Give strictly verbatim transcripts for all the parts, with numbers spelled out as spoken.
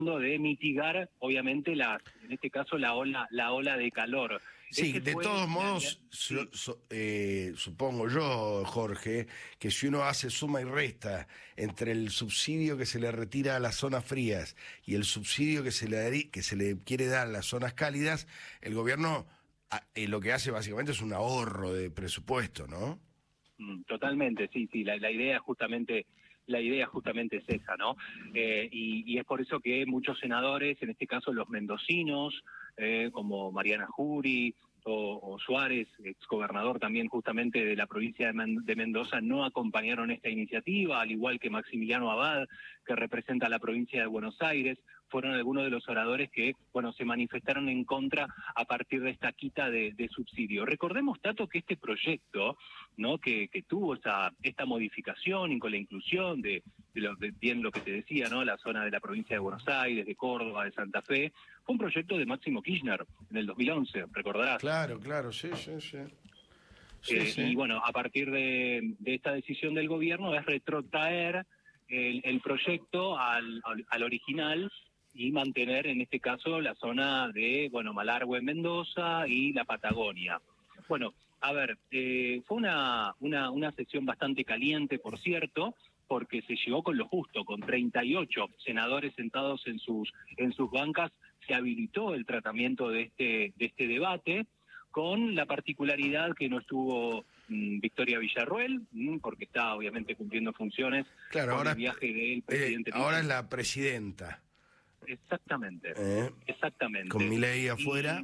de mitigar, obviamente, la, en este caso, la ola, la ola de calor. Sí, Ese de fue todos la- modos, la- su- sí. su- eh, supongo yo, Jorge, que si uno hace suma y resta entre el subsidio que se le retira a las zonas frías y el subsidio que se le, dari- que se le quiere dar a las zonas cálidas, el gobierno ah, eh, lo que hace básicamente es un ahorro de presupuesto, ¿no? Mm, Totalmente, sí, sí, la, la idea justamente, la idea justamente es esa, ¿no? Eh, y, y es por eso que muchos senadores, en este caso los mendocinos, eh, como Mariana Jury o, o Suárez, exgobernador también justamente de la provincia de, Men- de Mendoza, no acompañaron esta iniciativa, al igual que Maximiliano Abad, que representa a la provincia de Buenos Aires. Fueron algunos de los oradores que, bueno, se manifestaron en contra a partir de esta quita de, de subsidio. Recordemos, Tato, que este proyecto, ¿no?, que, que tuvo esa, esta modificación y con la inclusión de, de, lo, de bien lo que te decía, ¿no?, la zona de la provincia de Buenos Aires, de Córdoba, de Santa Fe, fue un proyecto de Máximo Kirchner en el dos mil once, recordarás. Claro, claro, sí, sí, sí. Sí, Eh, y sí. bueno, a partir de, de esta decisión del gobierno es retrotraer el, el proyecto al, al, al original y mantener en este caso la zona de, bueno, Malargüe, Mendoza y la Patagonia. Bueno, a ver, eh, fue una, una, una sesión bastante caliente, por cierto, porque se llegó con lo justo, con treinta y ocho senadores sentados en sus, en sus bancas, se habilitó el tratamiento de este, de este debate, con la particularidad que no estuvo mmm, Victoria Villarruel, mmm, porque está obviamente cumpliendo funciones Claro, por ahora, el viaje del eh, presidente ahora es Milei. la presidenta, Exactamente, ¿eh? Con exactamente. Milei afuera. Y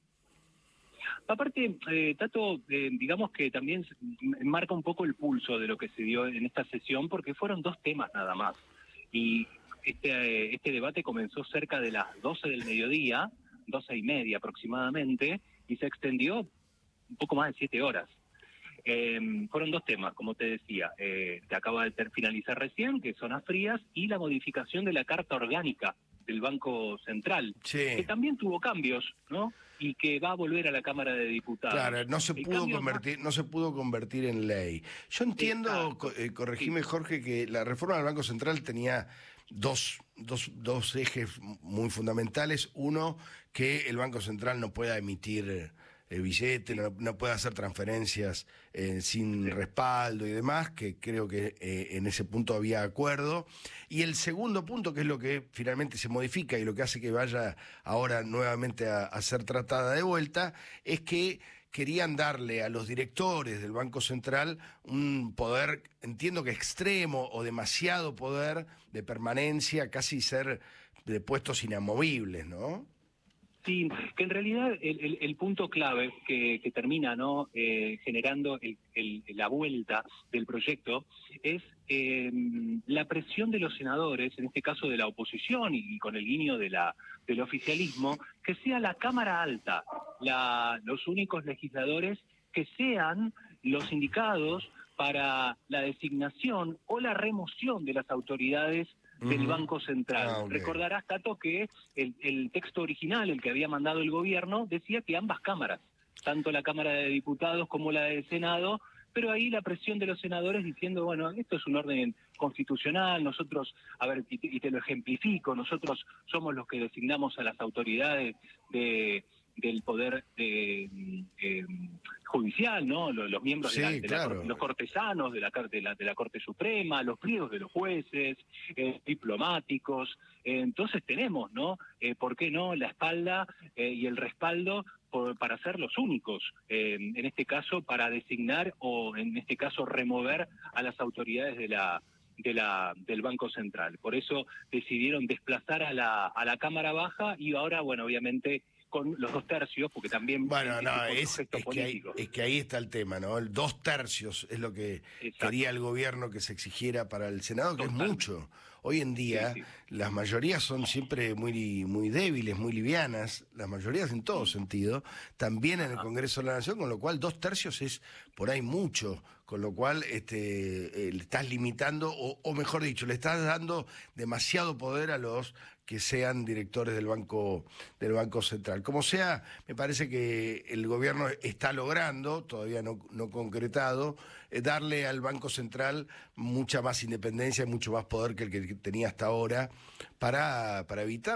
aparte, eh, Tato, eh, digamos que también s- m- marca un poco el pulso de lo que se dio en esta sesión, porque fueron dos temas nada más. Y este, eh, este debate comenzó cerca de las doce del mediodía, doce y media aproximadamente, y se extendió un poco más de siete horas. Eh, fueron dos temas, como te decía, eh, que acaba de ter- finalizar recién, que son las frías, y la modificación de la Carta Orgánica del Banco Central, que Sí. también tuvo cambios, ¿no? Y que va a volver a la Cámara de Claro, Diputados. no se El pudo cambio más convertir, no se pudo convertir en ley. Yo entiendo, co- exacto, eh, sí, corregime Jorge, que la reforma del Banco Central tenía dos, dos, dos ejes muy fundamentales. Uno, que el Banco Central no pueda emitir eh, billete, sí, no, no pueda hacer transferencias eh, sin sí. respaldo y demás, que creo que eh, en ese punto había acuerdo. Y el segundo punto, que es lo que finalmente se modifica y lo que hace que vaya ahora nuevamente a, a ser tratada de vuelta, es que querían darle a los directores del Banco Central un poder, entiendo que extremo o demasiado poder de permanencia, casi ser de puestos inamovibles, ¿no? Sí, que en realidad el, el, el punto clave que, que termina no eh, generando el, el, la vuelta del proyecto es eh, la presión de los senadores, en este caso de la oposición y, y con el guiño de la, del oficialismo, que sea la Cámara Alta, la, los únicos legisladores que sean los indicados para la designación o la remoción de las autoridades del Ujú. Banco Central. Ah, ok. Recordarás, Tato, que el, el texto original, el que había mandado el gobierno, decía que ambas cámaras, tanto la Cámara de Diputados como la del Senado, pero ahí la presión de los senadores diciendo, bueno, esto es un orden constitucional, nosotros, a ver, y te, y te lo ejemplifico, nosotros somos los que designamos a las autoridades de del poder eh, eh, judicial, ¿no? Los, los miembros de la, Sí, de la claro. los cortesanos de la, de la de la Corte Suprema, los pliegos de los jueces, eh, diplomáticos. Eh, entonces tenemos, ¿no? Eh, ¿Por qué no la espalda eh, y el respaldo por, para ser los únicos, eh, en este caso para designar o en este caso remover a las autoridades de la de la del Banco Central? Por eso decidieron desplazar a la a la Cámara Baja y ahora, bueno, obviamente con los dos tercios, porque también Bueno, ese no, fue otro es, gesto es, que ahí, político. es que ahí está el tema, ¿no? El dos tercios es lo que Exacto. quería el gobierno que se exigiera para el Senado, que Totalmente. es mucho. Hoy en día Sí, sí. las mayorías son siempre muy, muy débiles, muy livianas, las mayorías en todo Mm. sentido, también en el Ajá. Congreso de la Nación, con lo cual dos tercios es por ahí mucho, con lo cual este, eh, le estás limitando, o, o mejor dicho, le estás dando demasiado poder a los que sean directores del Banco, del Banco Central. Como sea, me parece que el gobierno está logrando, todavía no, no concretado, eh, darle al Banco Central mucha más independencia y mucho más poder que el que tenía hasta ahora para, para evitar